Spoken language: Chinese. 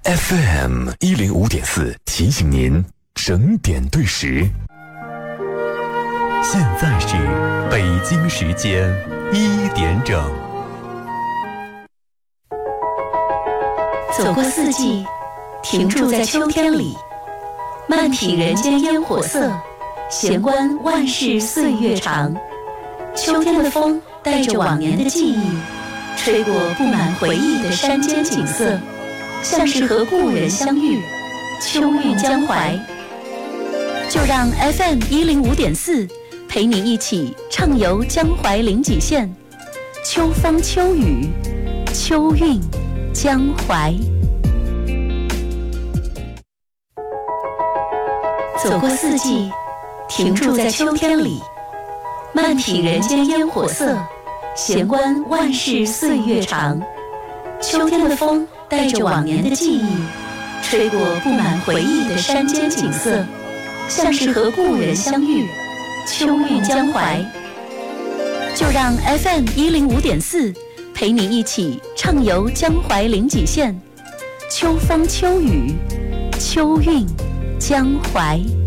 FM105.4提醒您整点对时。现在是北京时间1点整。 走过四季，停驻在秋天里，慢品人间烟火色，闲观万事岁月长。秋天的风带着往年的记忆，吹过布满回忆的山间景色，像是和故人相遇，秋韵江淮。就让 FM105.4陪你一起畅游江淮临济县，秋风秋雨，秋韵江淮。走过四季，停驻在秋天里，慢品人间烟火色，闲观万事岁月长。秋天的风带着往年的记忆，吹过布满回忆的山间景色，像是和故人相遇，秋韵江淮。就让 FM105.4陪你一起畅游江淮临济县，秋风秋雨，秋韵江淮。